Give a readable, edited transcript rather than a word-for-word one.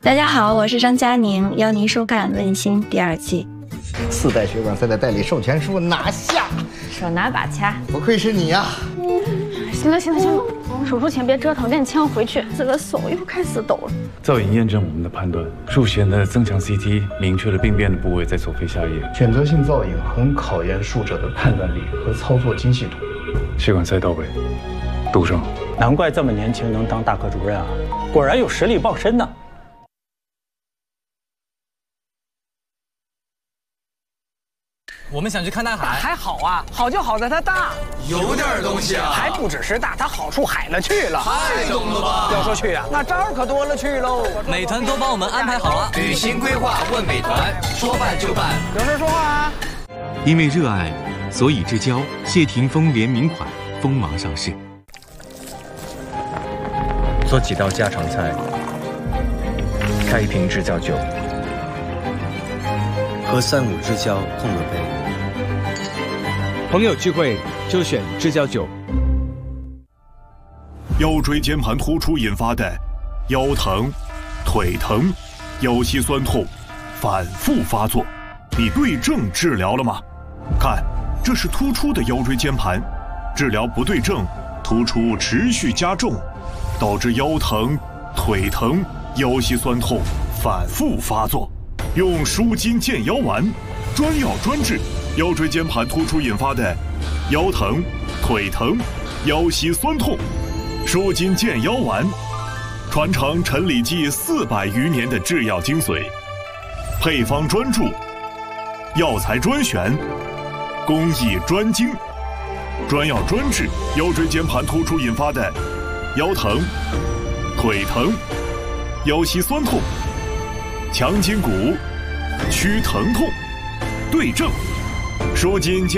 大家好，我是张嘉宁，邀您收看《问心》第2季。 4代血管赛的代理授权书拿下， 手拿把掐， 不愧是你呀！ 行了，手术前别折腾，练枪回去。这个手又开始抖了。 造影验证我们的判断，术前的增强 CT 明确了病变的部位在左肺下叶。 选择性造影很考验术者的判断力和操作精细度。 血管塞到位，堵上。 难怪这么年轻能当大科主任啊，果然有实力傍身呢。 我们想去看大海， 还好啊，好就好在它大， 有点东西啊， 还不只是大，它好处海了去了， 太懂了吧？ 要说去啊，那招儿可多了去喽。 美团都帮我们安排好了，旅行规划问美团，说办就办， 有事说话啊。 因为热爱，所以之交谢霆锋联名款锋芒上市。 做几道家常菜，开一瓶知交酒，喝3、5支交碰个杯。 朋友聚会就选知交酒。 腰椎间盘突出引发的腰疼、腿疼、腰膝酸痛反复发作，你对症治疗了吗？看，这是突出的腰椎间盘，治疗不对症，突出持续加重，导致腰疼、腿疼、腰膝酸痛反复发作。用舒筋健腰丸，专药专治腰椎间盘突出引发的腰疼、腿疼、腰膝酸痛。舒筋健腰丸，传承陈李济400余年的制药精髓，配方专注，药材专选，工艺专精，专药专治腰椎间盘突出引发的腰疼、腿疼、腰膝酸痛，强筋骨，祛疼痛，对症，舒筋健